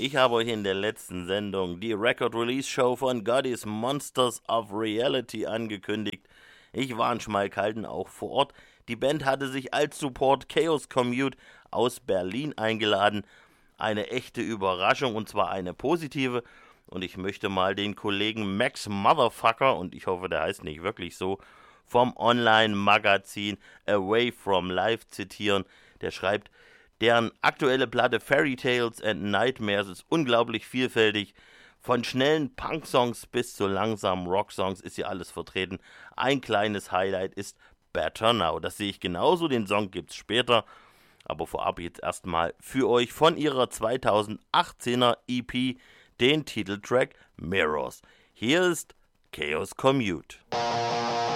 Ich habe euch in der letzten Sendung die Record-Release-Show von Goddy's Monsters of Reality angekündigt. Ich war in Schmalkalden auch vor Ort. Die Band hatte sich als Support Chaos Commute aus Berlin eingeladen. Eine echte Überraschung, und zwar eine positive. Und ich möchte mal den Kollegen Max Motherfucker, und ich hoffe, der heißt nicht wirklich so, vom Online-Magazin Away From Life zitieren. Der schreibt: Deren aktuelle Platte Fairy Tales and Nightmares ist unglaublich vielfältig. Von schnellen Punk-Songs bis zu langsamen Rock-Songs ist hier alles vertreten. Ein kleines Highlight ist Better Now. Das sehe ich genauso, den Song gibt's später. Aber vorab jetzt erstmal für euch von ihrer 2018er EP den Titeltrack Mirrors. Hier ist Chaos Commute.